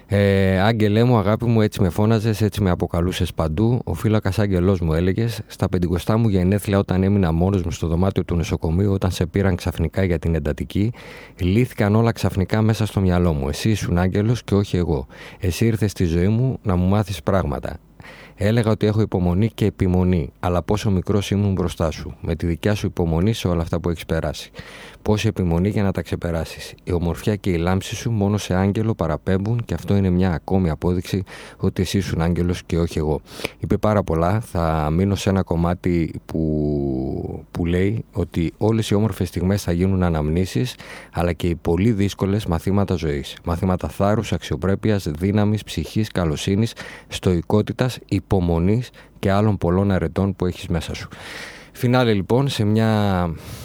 Άγγελέ μου, αγάπη μου, έτσι με φώναζες, έτσι με αποκαλούσες παντού. Ο φύλακας άγγελός μου έλεγες. Στα 50 μου γενέθλια, όταν έμεινα μόνος μου στο δωμάτιο του νοσοκομείου, όταν σε πήραν ξαφνικά για την εντατική, λύθηκαν όλα ξαφνικά μέσα στο μυαλό μου. Εσύ ήσουν άγγελος και όχι εγώ. Εσύ ήρθες στη ζωή μου να μου μάθεις πράγματα. Έλεγα ότι έχω υπομονή και επιμονή, αλλά πόσο μικρός ήμουν μπροστά σου, με τη δικιά σου υπομονή σε όλα αυτά που έχεις περάσει. Πόση επιμονή για να τα ξεπεράσεις. Η ομορφιά και η λάμψη σου μόνο σε άγγελο παραπέμπουν και αυτό είναι μια ακόμη απόδειξη ότι εσύ ήσουν άγγελος και όχι εγώ. Είπε πάρα πολλά. Θα μείνω σε ένα κομμάτι που λέει ότι όλες οι όμορφες στιγμές θα γίνουν αναμνήσεις, αλλά και οι πολύ δύσκολες μαθήματα ζωής. Μαθήματα θάρρους, αξιοπρέπειας, δύναμης, ψυχής, καλοσύνης, στοικότητας, υπομονής και άλλων πολλών αρετών που έχεις μέσα σου. Φινάλε λοιπόν σε μια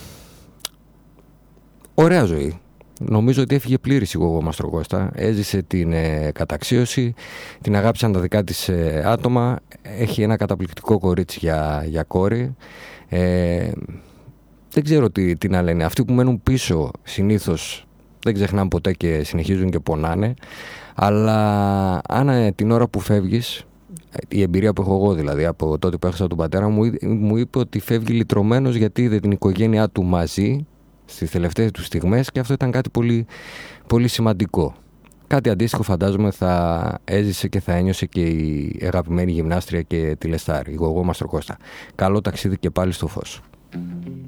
ωραία ζωή. Νομίζω ότι έφυγε πλήρης η Γογό Μαστροκώστα. Έζησε την καταξίωση, την αγάπησαν τα δικά της άτομα. Έχει ένα καταπληκτικό κορίτσι για κόρη. Δεν ξέρω τι να λένε. Αυτοί που μένουν πίσω συνήθως δεν ξεχνάνε ποτέ και συνεχίζουν και πονάνε. Αλλά αν την ώρα που φεύγεις, η εμπειρία που έχω εγώ δηλαδή από τότε που έχασα τον πατέρα μου είπε ότι φεύγει λυτρωμένος γιατί είδε την οικογένειά του μαζί στις τελευταίες του στιγμές και αυτό ήταν κάτι πολύ, πολύ σημαντικό. Κάτι αντίστοιχο φαντάζομαι θα έζησε και θα ένιωσε και η αγαπημένη γυμνάστρια και τηλεστάρ, η Γογό Μαστροκώστα. Καλό ταξίδι και πάλι στο φως.